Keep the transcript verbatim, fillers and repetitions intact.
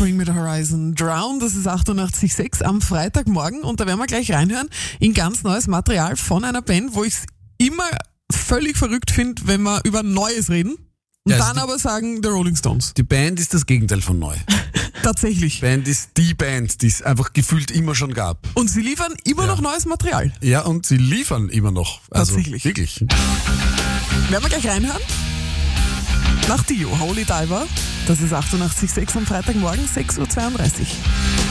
Bring Me the Horizon, Drown, das ist achtundachtzig Komma sechs am Freitagmorgen und da werden wir gleich reinhören in ganz neues Material von einer Band, wo ich es immer völlig verrückt finde, wenn wir über Neues reden und Ja, also dann die- aber sagen The Rolling Stones. Die Band ist das Gegenteil von neu. Tatsächlich. Die Band ist die Band, die es einfach gefühlt immer schon gab. Und sie liefern immer Ja. noch neues Material. Ja, und sie liefern immer noch. Also Tatsächlich. Wirklich. Werden wir gleich reinhören? Nach Dio, Holy Diver. Das ist achtundachtzig Komma sechs am Freitagmorgen, sechs Uhr zweiunddreißig.